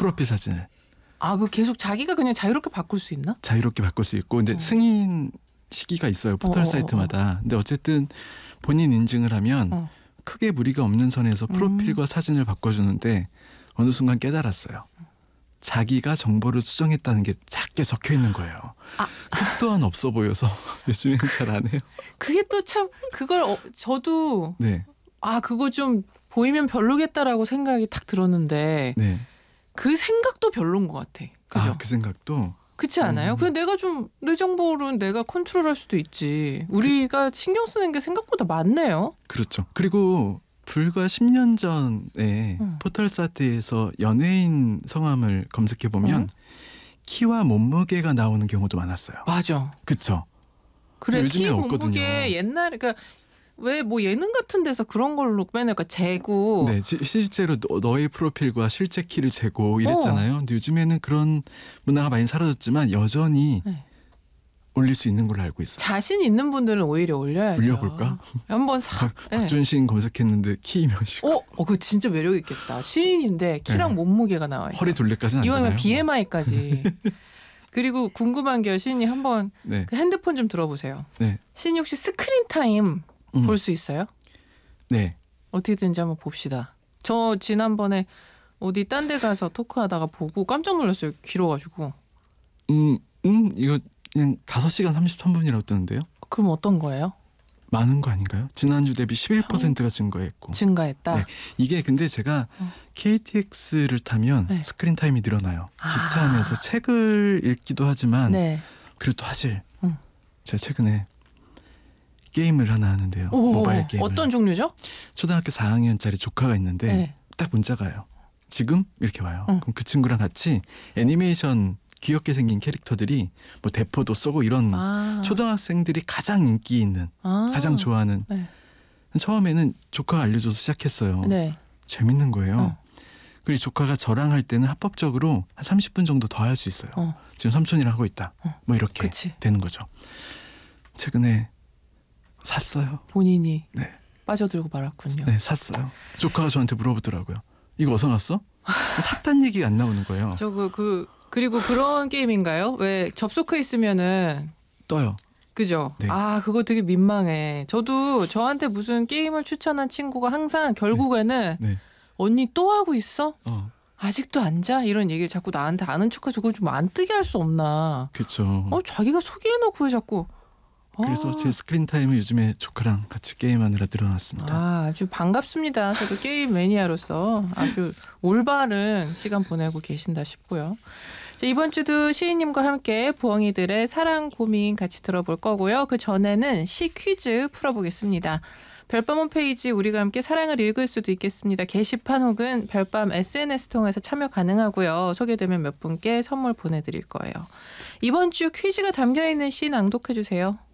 프로필 사진을. 그 계속 자기가 그냥 자유롭게 바꿀 수 있나? 자유롭게 바꿀 수 있고 근데 승인 시기가 있어요. 포털 사이트마다. 근데 어쨌든 본인 인증을 하면 크게 무리가 없는 선에서 프로필과 사진을 바꿔주는데 어느 순간 깨달았어요. 자기가 정보를 수정했다는 게 작게 적혀 있는 거예요. 그 또한 없어 보여서 요즘에는 잘 안 해요. 그게 또 참 그걸 저도 네. 그거 좀 보이면 별로겠다라고 생각이 딱 들었는데 네. 그 생각도 별론 것 같아. 그죠? 그 생각도. 그렇지 않아요? 그냥 내가 좀 내 정보를 내가 컨트롤할 수도 있지. 우리가 신경 쓰는 게 생각보다 많네요. 그렇죠. 그리고 불과 10년 전에 포털 사이트에서 연예인 성함을 검색해 보면 키와 몸무게가 나오는 경우도 많았어요. 맞아. 그렇죠. 그래 요즘에 키 없거든요. 몸무게 옛날에 그러니까 왜 뭐 예능 같은 데서 그런 걸로 맨날 재고. 네, 실제로 너의 프로필과 실제 키를 재고 이랬잖아요. 근데 요즘에는 그런 문화가 많이 사라졌지만 여전히 네. 올릴 수 있는 걸로 알고 있어요. 자신 있는 분들은 오히려 올려야죠. 올려볼까? 한번 박준신 검색했는데 키 몇이고. 그거 진짜 매력 있겠다. 시인인데 키랑 몸무게가 나와 있어. 허리 둘레까지는 안 되나요? 이왕이면 BMI까지. 그리고 궁금한 게 시인이 한번 네. 그 핸드폰 좀 들어보세요. 네. 시인이 혹시 스크린 타임 볼 수 있어요? 네. 어떻게든지 한번 봅시다. 저 지난번에 어디 딴 데 가서 토크하다가 보고 깜짝 놀랐어요. 길어가지고. 이거 그냥 5시간 33분이라고 뜨는데요. 그럼 어떤 거예요? 많은 거 아닌가요? 지난주 대비 11%가 증가했고. 증가했다? 네. 이게 근데 제가 KTX를 타면 네. 스크린 타임이 늘어나요. 기차 안에서 책을 읽기도 하지만 네. 그리고 또 사실 제가 최근에 게임을 하나 하는데요. 모바일 게임을. 어떤 종류죠? 초등학교 4학년짜리 조카가 있는데 네. 딱 문자가 와요. 지금? 이렇게 와요. 그럼 그 친구랑 같이 애니메이션 귀엽게 생긴 캐릭터들이 뭐 대포도 쏘고 이런 초등학생들이 가장 인기 있는 가장 좋아하는 네. 처음에는 조카가 알려줘서 시작했어요. 네. 재밌는 거예요. 그리고 조카가 저랑 할 때는 합법적으로 한 30분 정도 더 할 수 있어요. 지금 삼촌이랑 하고 있다. 뭐 이렇게 되는 거죠. 최근에 샀어요. 본인이 네. 빠져들고 말았군요. 네, 샀어요. 조카가 저한테 물어보더라고요. 이거 어디서 났어? 샀다는 얘기가 안 나오는 거예요. 그리고 그런 게임인가요? 왜 접속해 있으면은 떠요. 그죠? 네. 그거 되게 민망해. 저도 저한테 무슨 게임을 추천한 친구가 항상 결국에는 네. 언니 또 하고 있어? 아직도 안 자? 이런 얘기를 자꾸 나한테 아는 척해서 그걸 좀 안 뜨게 할 수 없나. 그렇죠. 자기가 소개해놓고 왜 자꾸. 그래서 제 스크린 타임은 요즘에 조카랑 같이 게임하느라 늘어났습니다. 아주 반갑습니다. 저도 게임 매니아로서 아주 올바른 시간 보내고 계신다 싶고요. 자, 이번 주도 시인님과 함께 부엉이들의 사랑 고민 같이 들어볼 거고요. 그 전에는 시 퀴즈 풀어보겠습니다. 별밤 홈페이지 우리가 함께 사랑을 읽을 수도 있겠습니다. 게시판 혹은 별밤 SNS 통해서 참여 가능하고요. 소개되면 몇 분께 선물 보내드릴 거예요. 이번 주 퀴즈가 담겨있는 시 낭독해 주세요.